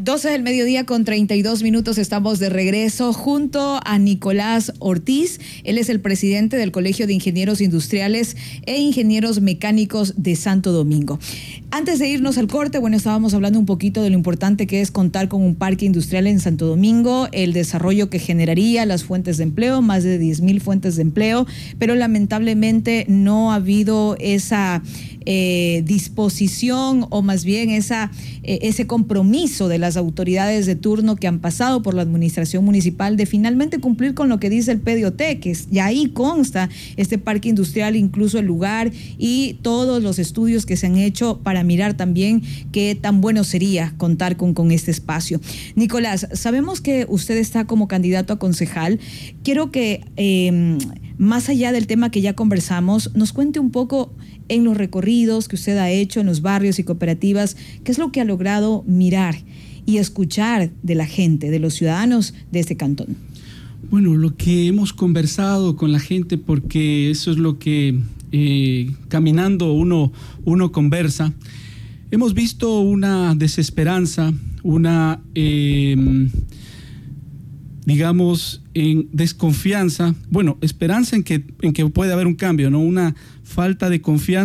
12 del mediodía con 32 minutos, estamos de regreso junto a Nicolás Ortiz. Él es el presidente del Colegio de Ingenieros Industriales e Ingenieros Mecánicos de Santo Domingo. Antes de irnos al corte, estábamos hablando un poquito de lo importante que es contar con un parque industrial en Santo Domingo, el desarrollo que generaría, las fuentes de empleo, más de 10,000 fuentes de empleo, pero lamentablemente no ha habido esa disposición o más bien ese compromiso de las autoridades de turno que han pasado por la administración municipal de finalmente cumplir con lo que dice el PDOT, que ya ahí consta este parque industrial, incluso el lugar y todos los estudios que se han hecho para mirar también qué tan bueno sería contar con este espacio. Nicolás, sabemos que usted está como candidato a concejal. Quiero que más allá del tema que ya conversamos, nos cuente un poco en los recorridos que usted ha hecho en los barrios y cooperativas, qué es lo que ha logrado mirar y escuchar de la gente, de los ciudadanos de este cantón. Bueno, lo que hemos conversado con la gente, porque eso es lo que caminando uno conversa, hemos visto una desesperanza, una digamos, en desconfianza, esperanza en que puede haber un cambio, ¿no? Una falta de confianza